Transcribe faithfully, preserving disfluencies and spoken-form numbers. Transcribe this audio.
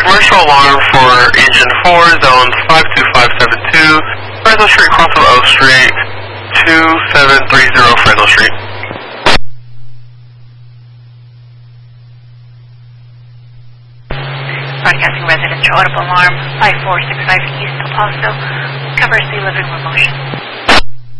commercial alarm for engine four, zone five two five seven two, Fresno Street, cross of O Street, two seven three zero Fresno Street. Broadcasting residential audible alarm, five four six five East El Paso, covers the living room motion.